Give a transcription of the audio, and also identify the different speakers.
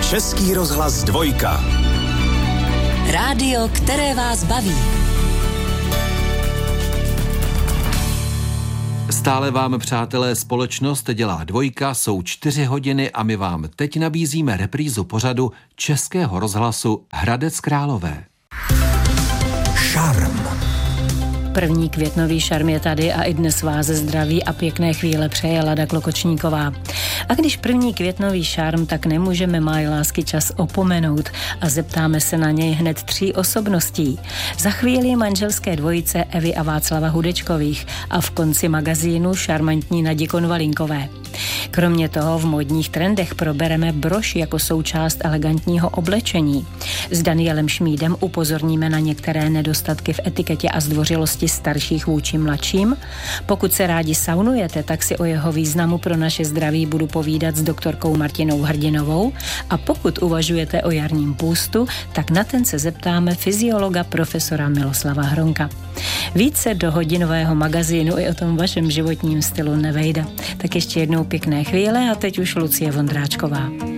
Speaker 1: Český rozhlas 2.
Speaker 2: Rádio, které vás baví.
Speaker 3: Stále vám, přátelé, společnost dělá 2, jsou 4 hodiny a my vám teď nabízíme reprízu pořadu Českého rozhlasu Hradec Králové.
Speaker 1: Šarm.
Speaker 4: První květnový šarm je tady a i dnes vás zdraví a pěkné chvíle přeje Lada Klokočníková. A když první květnový šarm, tak nemůžeme Máj lásky čas opomenout a zeptáme se na něj hned 3 osobností. Za chvíli manželské dvojice Evy a Václava Hudečkových a v konci magazínu šarmantní Nadi Konvalinkové. Kromě toho v módních trendech probereme brož jako součást elegantního oblečení. S Danielem Šmídem upozorníme na některé nedostatky v etiketě a zdvořilosti starších vůči mladším. Pokud se rádi saunujete, tak si o jeho významu pro naše zdraví budu povídat s doktorkou Martinou Hrdinovou a pokud uvažujete o jarním půstu, tak na ten se zeptáme fyziologa profesora Miloslava Hronka. Více do hodinového magazínu i o tom vašem životním stylu nevejde. Tak ještě jednou pěkné chvíle a teď už Lucie Vondráčková.